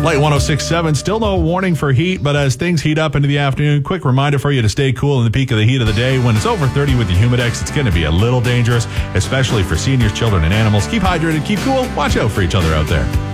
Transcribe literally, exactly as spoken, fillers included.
Light one oh six point seven, still no warning for heat, but as things heat up into the afternoon, quick reminder for you to stay cool in the peak of the heat of the day. When it's over thirty with the Humidex, it's going to be a little dangerous, especially for seniors, children, and animals. Keep hydrated, keep cool, watch out for each other out there.